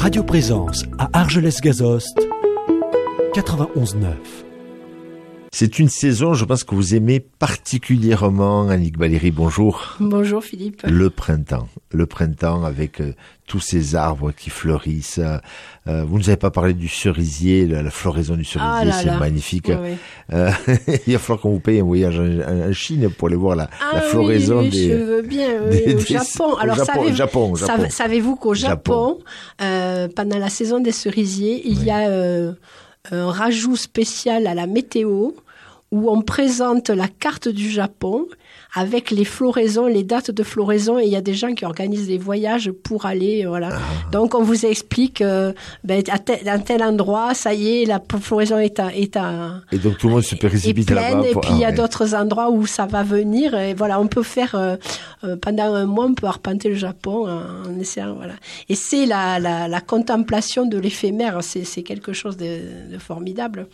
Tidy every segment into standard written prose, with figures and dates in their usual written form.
Radio Présence à Argelès-Gazost, 91.9. C'est une saison, je pense que vous aimez particulièrement, Annick Valéry, bonjour. Bonjour Philippe. Le printemps avec tous ces arbres qui fleurissent. Vous nous avez pas parlé du cerisier, la floraison du cerisier, magnifique. Oui. Il va falloir qu'on vous paye un voyage en Chine pour aller voir la floraison oui, des... je veux bien, au Japon. Alors, Japon. Savez-vous qu'au Japon, pendant la saison des cerisiers, il y a un rajout spécial à la météo où on présente la carte du Japon avec les floraisons, les dates de floraison, et il y a des gens qui organisent des voyages pour aller, voilà. Donc on vous explique, à tel endroit, ça y est, la floraison est à et donc tout le monde se précipite là-bas. Et puis il y a d'autres endroits où ça va venir, et voilà, on peut faire pendant un mois, on peut arpenter le Japon en essayant, voilà. Et c'est la contemplation de l'éphémère, c'est quelque chose de formidable.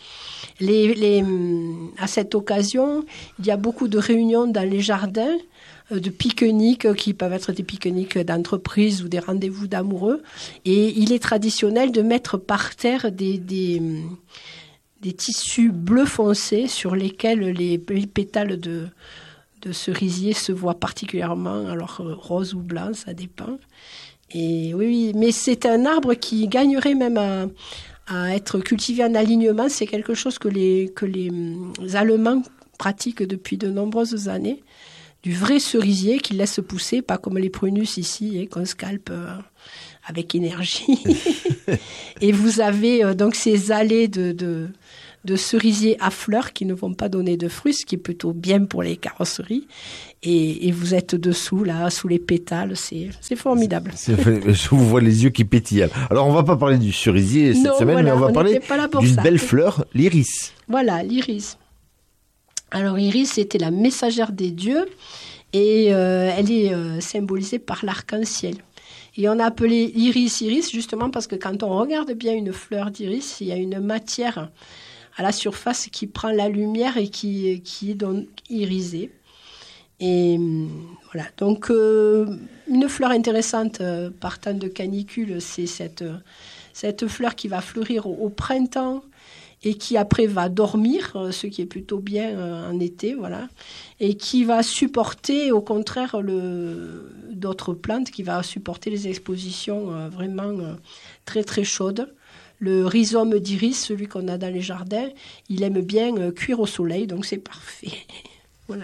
À cette occasion, il y a beaucoup de réunions dans les jardins, de pique-niques qui peuvent être des pique-niques d'entreprise ou des rendez-vous d'amoureux. Et il est traditionnel de mettre par terre des tissus bleu foncé sur lesquels les pétales de cerisier se voient particulièrement, alors rose ou blanc, ça dépend. Et oui, mais c'est un arbre qui gagnerait même à être cultivé en alignement. C'est quelque chose que les Allemands pratiquent depuis de nombreuses années. Du vrai cerisier qu'ils laissent pousser, pas comme les prunus ici, qu'on scalpe avec énergie. Et vous avez donc ces allées de cerisiers à fleurs qui ne vont pas donner de fruits, ce qui est plutôt bien pour les carrosseries. Et vous êtes dessous, là, sous les pétales. C'est formidable. Je vous vois les yeux qui pétillent. Alors, on va pas parler du cerisier cette semaine, mais on va parler d'une belle fleur, l'iris. Voilà, l'iris. Alors, l'iris, c'était la messagère des dieux et elle est symbolisée par l'arc-en-ciel. Et on a appelé iris justement parce que quand on regarde bien une fleur d'iris, il y a une matière à la surface qui prend la lumière et qui est donc irisée. Et voilà, donc une fleur intéressante partant de canicule, c'est cette fleur qui va fleurir au printemps et qui après va dormir, ce qui est plutôt bien en été, voilà, et qui va supporter au contraire d'autres plantes, qui va supporter les expositions vraiment très très chaudes. Le rhizome d'iris, celui qu'on a dans les jardins, il aime bien cuire au soleil, donc c'est parfait. Voilà.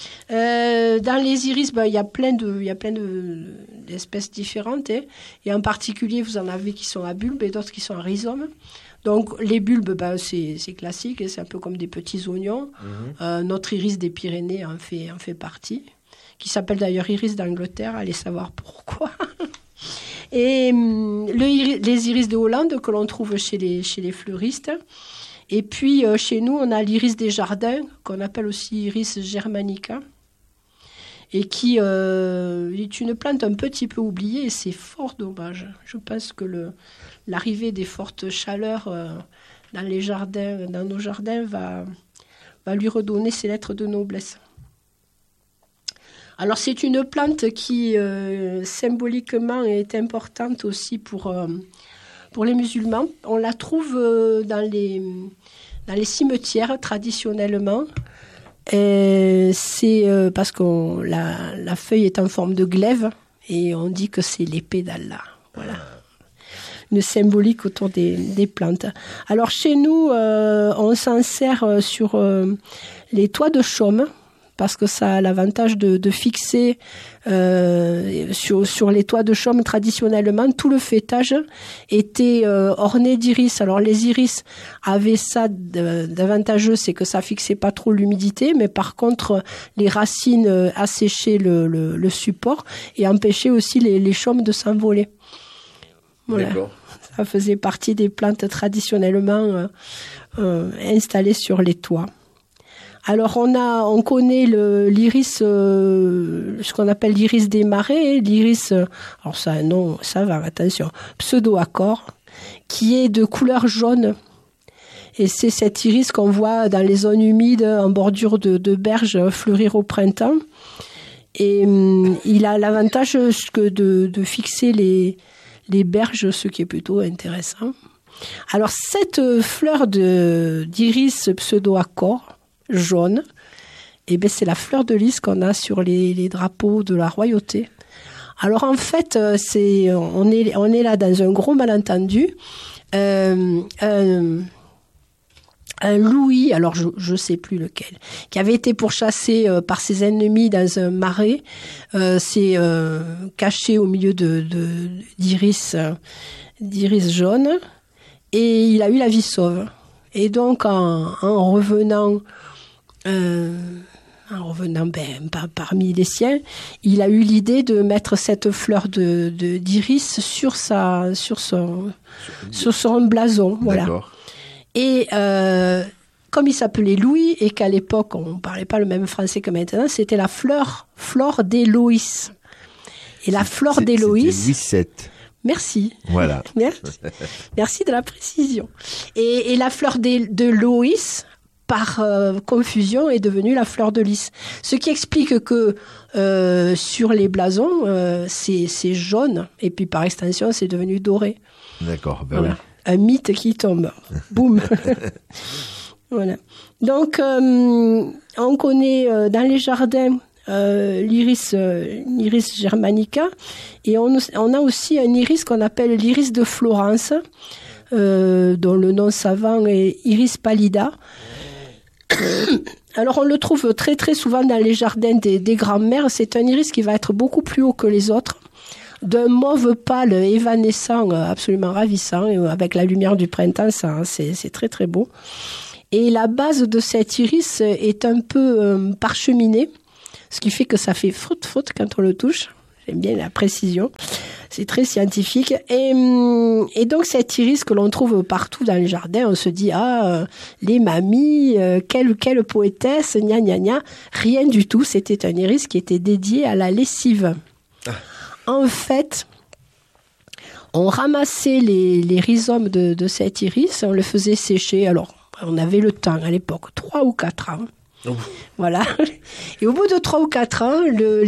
Dans les iris, il y a plein d'espèces différentes, hein, et en particulier, vous en avez qui sont à bulbes et d'autres qui sont à rhizome. Donc, les bulbes, c'est classique, c'est un peu comme des petits oignons. Notre iris des Pyrénées en fait partie, qui s'appelle d'ailleurs iris d'Angleterre, allez savoir pourquoi. Et les iris de Hollande que l'on trouve chez les fleuristes. Et puis, chez nous, on a l'iris des jardins, qu'on appelle aussi iris germanica, et qui est une plante un petit peu oubliée, et c'est fort dommage. Je pense que l'arrivée des fortes chaleurs dans nos jardins, va lui redonner ses lettres de noblesse. Alors, c'est une plante qui, symboliquement, est importante aussi pour les musulmans. On la trouve dans les cimetières, traditionnellement. Et c'est parce que la feuille est en forme de glaive et on dit que c'est l'épée d'Allah. Voilà. Une symbolique autour des plantes. Alors chez nous, on s'en sert sur les toits de chaume parce que ça a l'avantage de fixer sur les toits de chaume traditionnellement. Tout le feuilletage était orné d'iris. Alors les iris avaient ça d'avantageux, c'est que ça fixait pas trop l'humidité, mais par contre les racines asséchaient le support et empêchaient aussi les chaumes de s'envoler. Voilà. D'accord. Ça faisait partie des plantes traditionnellement installées sur les toits. Alors on connaît l'iris, ce qu'on appelle l'iris des marais, l'iris, alors ça a un nom, ça va, attention, pseudo-accord, qui est de couleur jaune. Et c'est cet iris qu'on voit dans les zones humides, en bordure de berges, fleurir au printemps. Et il a l'avantage que de fixer les berges, ce qui est plutôt intéressant. Alors, cette fleur d'iris pseudo-accord, jaune, c'est la fleur de lys qu'on a sur les drapeaux de la royauté. Alors, en fait, on est là dans un gros malentendu. Un Louis, alors je sais plus lequel, qui avait été pourchassé par ses ennemis dans un marais, s'est caché au milieu d'iris jaune, et il a eu la vie sauve. Et donc en revenant parmi les siens, il a eu l'idée de mettre cette fleur d'iris sur son blason, voilà. D'accord. Et comme il s'appelait Louis et qu'à l'époque on ne parlait pas le même français que maintenant, c'était la fleur d'Héloïse. Et la fleur d'Héloïse. C'était Louis VII. Merci. Voilà. Merci de la précision. Et la fleur de Loïs, par confusion, est devenue la fleur de lys. Ce qui explique que sur les blasons, c'est jaune, et puis par extension, c'est devenu doré. D'accord, voilà. Oui. Un mythe qui tombe. Boum. Voilà. Donc, on connaît dans les jardins l'iris germanica, et on a aussi un iris qu'on appelle l'iris de Florence, dont le nom savant est iris pallida. Alors on le trouve très très souvent dans les jardins des grands-mères. C'est un iris qui va être beaucoup plus haut que les autres, d'un mauve pâle évanescent, absolument ravissant, et avec la lumière du printemps, c'est très très beau. Et la base de cet iris est un peu parcheminée, ce qui fait que ça fait froute quand on le touche. J'aime bien la précision. C'est très scientifique. Et donc, cet iris que l'on trouve partout dans les jardins, on se dit, les mamies, quelle poétesse, gna gna gna. Rien du tout. C'était un iris qui était dédié à la lessive. En fait, on ramassait les rhizomes de cet iris, on le faisait sécher. Alors, on avait le temps à l'époque, 3 ou 4 ans. Voilà. Et au bout de 3 ou 4 ans,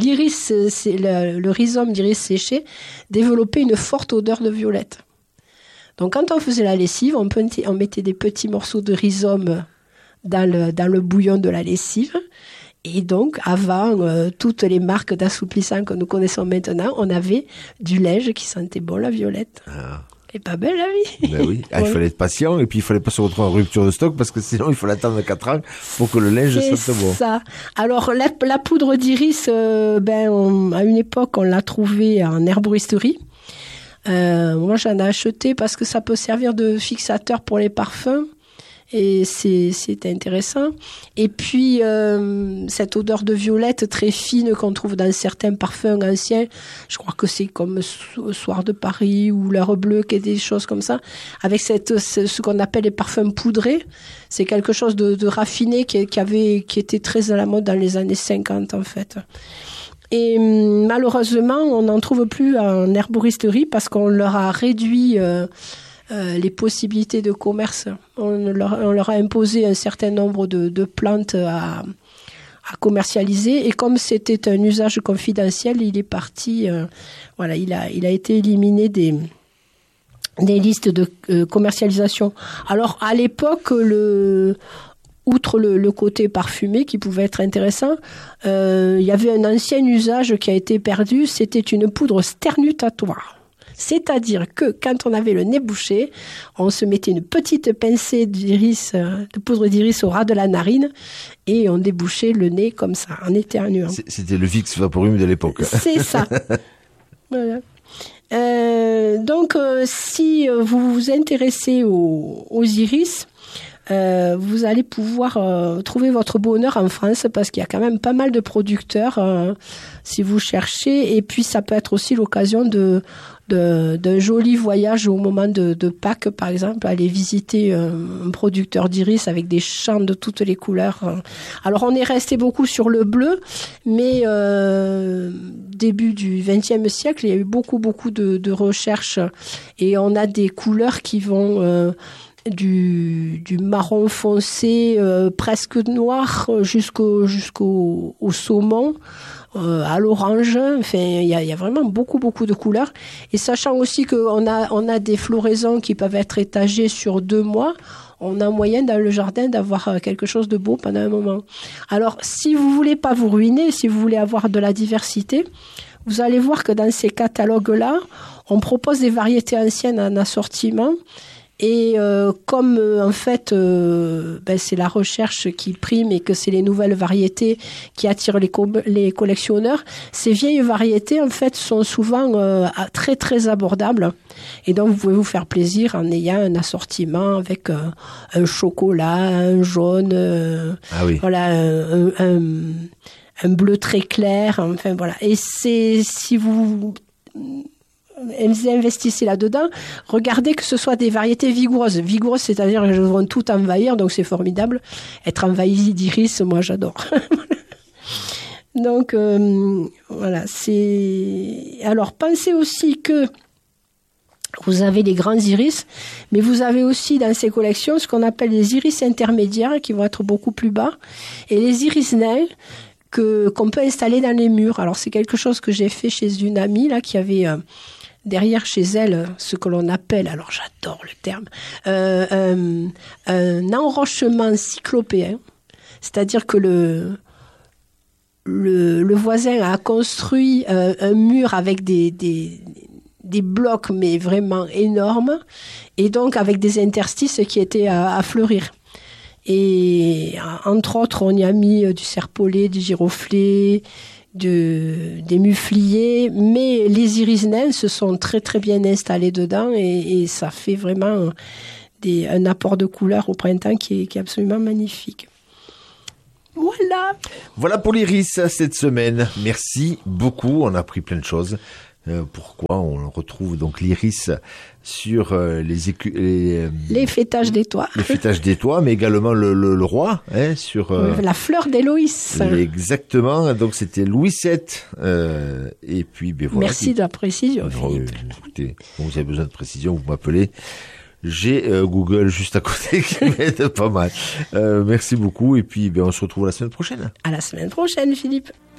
le rhizome d'iris séché développait une forte odeur de violette. Donc quand on faisait la lessive, on mettait des petits morceaux de rhizome dans le bouillon de la lessive. Et donc, avant toutes les marques d'assouplissant que nous connaissons maintenant, on avait du linge qui sentait bon la violette. Ah. C'est pas belle la vie. Ben oui. Il fallait être patient, et puis il fallait pas se retrouver en rupture de stock, parce que sinon il fallait attendre 4 ans pour que le linge sente bon. C'est ça. Alors la poudre d'iris, à une époque on l'a trouvée en herboristerie. Moi j'en ai acheté parce que ça peut servir de fixateur pour les parfums. Et c'est intéressant. Et puis, cette odeur de violette très fine qu'on trouve dans certains parfums anciens, je crois que c'est comme Soir de Paris ou L'heure bleue, des choses comme ça, avec ce qu'on appelle les parfums poudrés. C'est quelque chose de raffiné qui était très à la mode dans les années 50, en fait. Et malheureusement, on n'en trouve plus en herboristerie parce qu'on leur a réduit les possibilités de commerce. On leur a imposé un certain nombre de plantes à commercialiser, et comme c'était un usage confidentiel, il est parti. Il a été éliminé des listes de commercialisation. Alors à l'époque, outre le côté parfumé qui pouvait être intéressant, il y avait un ancien usage qui a été perdu. C'était une poudre sternutatoire. C'est-à-dire que quand on avait le nez bouché, on se mettait une petite pincée de poudre d'iris au ras de la narine et on débouchait le nez comme ça, en éternuant. C'était le Vicks Vaporum de l'époque. C'est ça. Voilà. Donc, si vous vous intéressez aux iris, vous allez pouvoir trouver votre bonheur en France, parce qu'il y a quand même pas mal de producteurs si vous cherchez. Et puis, ça peut être aussi l'occasion d'un joli voyage au moment de Pâques, par exemple, aller visiter un producteur d'iris avec des champs de toutes les couleurs. Alors, on est resté beaucoup sur le bleu, mais début du XXe siècle, il y a eu beaucoup de recherches, et on a des couleurs qui vont du marron foncé presque noir jusqu'au saumon, à l'orange. Enfin, il y a vraiment beaucoup de couleurs. Et sachant aussi qu'on a des floraisons qui peuvent être étagées sur 2 mois, on a moyen dans le jardin d'avoir quelque chose de beau pendant un moment. Alors, si vous voulez pas vous ruiner, si vous voulez avoir de la diversité, vous allez voir que dans ces catalogues-là, on propose des variétés anciennes en assortiment. Et comme en fait c'est la recherche qui prime et que c'est les nouvelles variétés qui attirent les collectionneurs, ces vieilles variétés en fait sont souvent très très abordables. Et donc vous pouvez vous faire plaisir en ayant un assortiment avec un chocolat, un jaune, voilà, un bleu très clair. Enfin voilà. Et si vous investissez là-dedans, regardez que ce soit des variétés vigoureuses. Vigoureuses, c'est-à-dire qu'elles vont tout envahir, donc c'est formidable. Être envahi d'iris, moi j'adore. Donc voilà, alors pensez aussi que vous avez les grands iris, mais vous avez aussi dans ces collections ce qu'on appelle les iris intermédiaires qui vont être beaucoup plus bas, et les iris nains qu'on peut installer dans les murs. Alors c'est quelque chose que j'ai fait chez une amie là qui avait derrière chez elle ce que l'on appelle, alors j'adore le terme, un enrochement cyclopéen, c'est-à-dire que le voisin a construit un mur avec des blocs mais vraiment énormes, et donc avec des interstices qui étaient à fleurir. Et entre autres, on y a mis du serpolet, du giroflée, des mufliers, mais les iris nains se sont très très bien installés dedans, et ça fait vraiment un apport de couleur au printemps qui est absolument magnifique. Voilà pour l'iris cette semaine. Merci beaucoup, on a appris plein de choses. Pourquoi on retrouve donc l'iris sur les fêtages des toits. Les fêtages des toits, mais également le roi, sur la fleur d'Héloïse. Exactement. Donc c'était Louis VII. Et puis voilà. Merci de la précision, Philippe. Écoutez, quand vous avez besoin de précision, vous m'appelez. J'ai Google juste à côté qui m'aide pas mal. Merci beaucoup, et puis on se retrouve la semaine prochaine. À la semaine prochaine, Philippe.